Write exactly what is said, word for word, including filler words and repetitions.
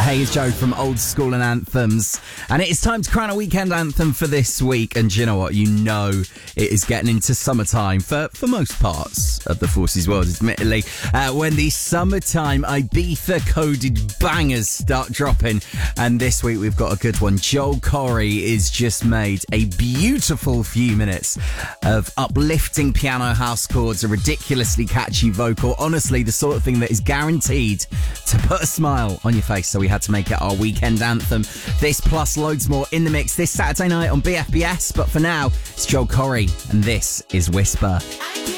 Hey, it's Joe from Old School and Anthems. And it is time to crown a weekend anthem for this week. And do you know what? You know it is getting into summertime for, for most parts of the Forces world, admittedly. Uh, when the summertime Ibiza-coded bangers start dropping. And this week we've got a good one. Joel Corry is just made a beautiful few minutes of uplifting piano house chords, a ridiculously catchy vocal. Honestly, the sort of thing that is guaranteed to put a smile on your face. So we had to make it our weekend anthem. This plus loads more in the mix this Saturday night on B F B S. But for now, it's Joel Corry, and this is Whisper.